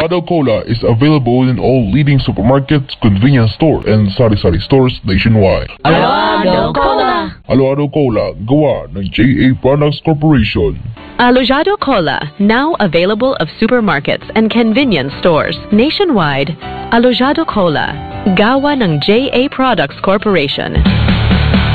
Alojado Cola is available in all leading supermarkets, convenience stores, and sari-sari stores nationwide. Alojado Cola! Alojado Cola, gawa ng JA Products Corporation. Alojado Cola, now available of supermarkets and convenience stores nationwide. Alojado Cola, gawa ng JA Products Corporation.